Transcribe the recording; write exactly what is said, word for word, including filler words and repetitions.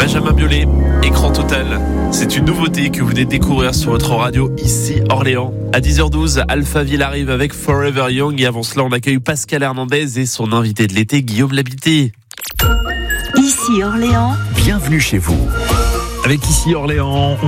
Benjamin Biolay, Écran Total. C'est une nouveauté que vous venez de découvrir sur votre radio ici Orléans. À dix heures douze, Alphaville arrive avec Forever Young et avant cela, on accueille Pascal Hernandez et son invité de l'été, Guillaume Labité. Ici Orléans. Bienvenue chez vous. Avec Ici Orléans,